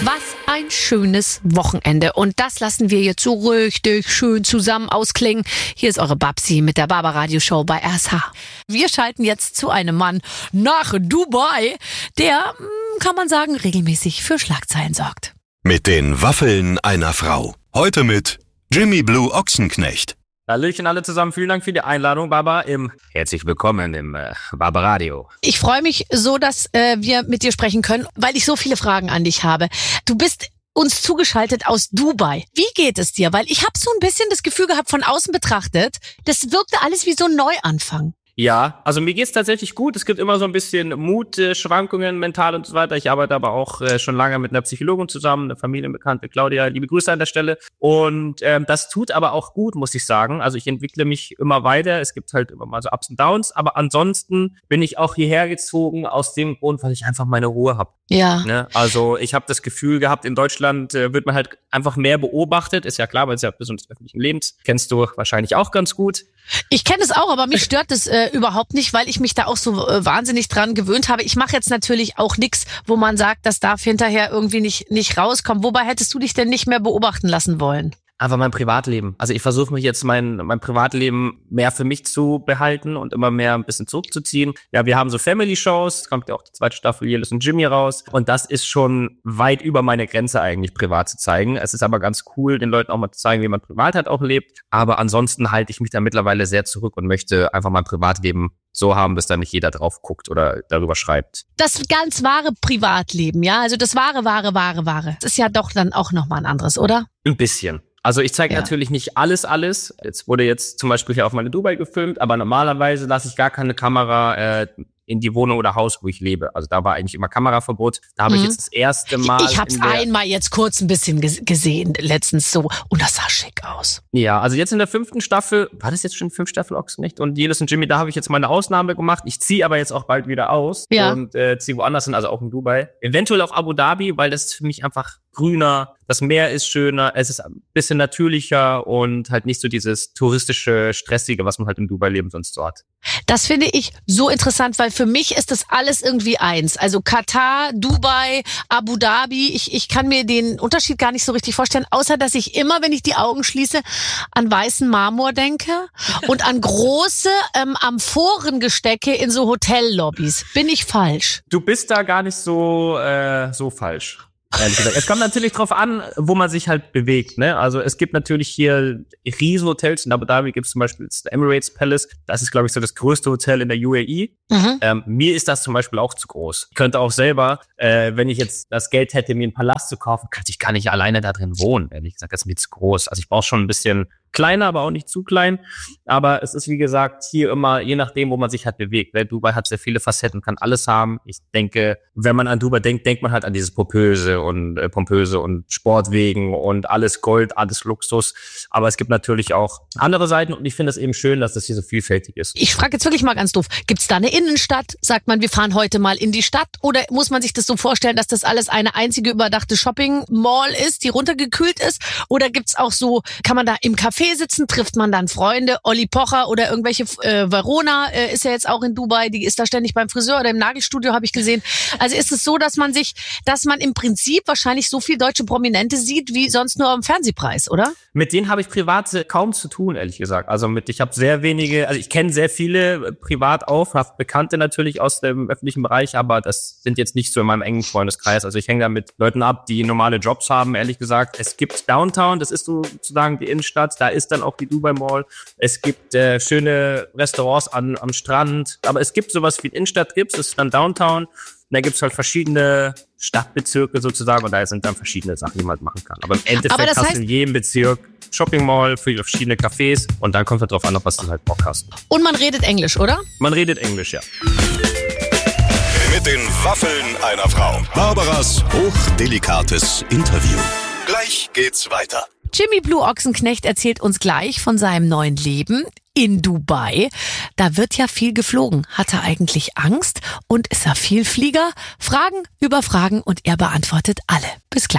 Was ein schönes Wochenende. Und das lassen wir jetzt so richtig schön zusammen ausklingen. Hier ist eure Babsi mit der Barbaradio-Show bei RSH. Wir schalten jetzt zu einem Mann nach Dubai, der, kann man sagen, regelmäßig für Schlagzeilen sorgt. Mit den Waffeln einer Frau. Heute mit Jimmy Blue Ochsenknecht. Hallöchen alle zusammen, vielen Dank für die Einladung, Baba. Herzlich willkommen im Barbaradio. Ich freue mich so, dass wir mit dir sprechen können, weil ich so viele Fragen an dich habe. Du bist uns zugeschaltet aus Dubai. Wie geht es dir? Weil ich habe so ein bisschen das Gefühl gehabt, von außen betrachtet, das wirkte alles wie so ein Neuanfang. Ja, also mir geht's tatsächlich gut. Es gibt immer so ein bisschen Mutschwankungen, mental und so weiter. Ich arbeite aber auch schon lange mit einer Psychologin zusammen, eine Familienbekannte, Claudia. Liebe Grüße an der Stelle. Und das tut aber auch gut, muss ich sagen. Also ich entwickle mich immer weiter. Es gibt halt immer mal so Ups und Downs. Aber ansonsten bin ich auch hierher gezogen aus dem Grund, weil ich einfach meine Ruhe habe. Ja. Ne? Also ich habe das Gefühl gehabt, in Deutschland wird man halt einfach mehr beobachtet. Ist ja klar, weil es ja Person des öffentlichen Lebens. Kennst du wahrscheinlich auch ganz gut. Ich kenne es auch, aber mich stört es überhaupt nicht, weil ich mich da auch so wahnsinnig dran gewöhnt habe. Ich mache jetzt natürlich auch nichts, wo man sagt, das darf hinterher irgendwie nicht rauskommen. Wobei hättest du dich denn nicht mehr beobachten lassen wollen? Einfach mein Privatleben. Also ich versuche mich jetzt mein Privatleben mehr für mich zu behalten und immer mehr ein bisschen zurückzuziehen. Ja, wir haben so Family-Shows, kommt ja auch die zweite Staffel Jelis und Jimmy raus. Und das ist schon weit über meine Grenze eigentlich, privat zu zeigen. Es ist aber ganz cool, den Leuten auch mal zu zeigen, wie man privat halt auch lebt. Aber ansonsten halte ich mich da mittlerweile sehr zurück und möchte einfach mein Privatleben so haben, bis da nicht jeder drauf guckt oder darüber schreibt. Das ganz wahre Privatleben, ja? Also das wahre. Das ist ja doch dann auch nochmal ein anderes, oder? Ein bisschen. Also ich zeige natürlich nicht alles. Jetzt wurde jetzt zum Beispiel hier auf meine Dubai gefilmt, aber normalerweise lasse ich gar keine Kamera in die Wohnung oder Haus, wo ich lebe. Also da war eigentlich immer Kameraverbot. Da habe ich jetzt das erste Mal... Ich habe es einmal jetzt kurz ein bisschen gesehen, letztens so. Und das sah schick aus. Ja, also jetzt in der 5. Staffel, war das jetzt schon 5 Staffel Ochsenknecht? Und Jelis und Jimmy, da habe ich jetzt meine Ausnahme gemacht. Ich ziehe aber jetzt auch bald wieder aus und ziehe woanders hin, also auch in Dubai. Eventuell auch Abu Dhabi, weil das ist für mich einfach grüner, das Meer ist schöner, es ist ein bisschen natürlicher und halt nicht so dieses touristische, stressige, was man halt im Dubai-Leben sonst so hat. Das finde ich so interessant, weil für mich ist das alles irgendwie eins. Also Katar, Dubai, Abu Dhabi, ich kann mir den Unterschied gar nicht so richtig vorstellen, außer dass ich immer, wenn ich die Augen schließe, an weißen Marmor denke und an große Amphorengestecke in so Hotellobbys. Bin ich falsch? Du bist da gar nicht so falsch. Ehrlich gesagt. Es kommt natürlich drauf an, wo man sich halt bewegt, ne? Also es gibt natürlich hier Riesenhotels. In Abu Dhabi gibt es zum Beispiel das Emirates Palace. Das ist, glaube ich, so das größte Hotel in der UAE. Mir ist das zum Beispiel auch zu groß. Ich könnte auch selber, wenn ich jetzt das Geld hätte, mir einen Palast zu kaufen, könnte ich gar nicht alleine da drin wohnen. Ehrlich gesagt, das ist mir zu groß. Also ich brauche schon ein bisschen kleiner, aber auch nicht zu klein. Aber es ist, wie gesagt, hier immer, je nachdem, wo man sich halt bewegt. Dubai hat sehr viele Facetten, kann alles haben. Ich denke, wenn man an Dubai denkt, denkt man halt an dieses pompöse und Sportwegen und alles Gold, alles Luxus. Aber es gibt natürlich auch andere Seiten und ich finde es eben schön, dass das hier so vielfältig ist. Ich frage jetzt wirklich mal ganz doof, gibt's da eine Innenstadt? Sagt man, wir fahren heute mal in die Stadt? Oder muss man sich das so vorstellen, dass das alles eine einzige überdachte Shopping-Mall ist, die runtergekühlt ist? Oder gibt's auch so, kann man da im Café sitzen, trifft man dann Freunde, Olli Pocher oder irgendwelche, Verona ist ja jetzt auch in Dubai, die ist da ständig beim Friseur oder im Nagelstudio, habe ich gesehen. Also ist es so, dass man im Prinzip wahrscheinlich so viel deutsche Prominente sieht, wie sonst nur am Fernsehpreis, oder? Mit denen habe ich privat kaum zu tun, ehrlich gesagt. Also ich habe sehr wenige, also ich kenne sehr viele privat auch, habe Bekannte natürlich aus dem öffentlichen Bereich, aber das sind jetzt nicht so in meinem engen Freundeskreis. Also ich hänge da mit Leuten ab, die normale Jobs haben, ehrlich gesagt. Es gibt Downtown, das ist sozusagen die Innenstadt, da ist dann auch die Dubai Mall. Es gibt schöne Restaurants am Strand, aber es gibt sowas wie Innenstadt, das ist dann Downtown. Und da gibt's halt verschiedene Stadtbezirke sozusagen und da sind dann verschiedene Sachen, die man machen kann. Aber im Endeffekt hast du in jedem Bezirk Shopping Mall für verschiedene Cafés und dann kommt es drauf an, auf was du halt Bock hast. Und man redet Englisch, oder? Man redet Englisch, ja. Mit den Waffeln einer Frau. Barbaras hochdelikates Interview. Gleich geht's weiter. Jimmy Blue Ochsenknecht erzählt uns gleich von seinem neuen Leben in Dubai. Da wird ja viel geflogen. Hat er eigentlich Angst? Und ist er viel Flieger? Fragen über Fragen und er beantwortet alle. Bis gleich.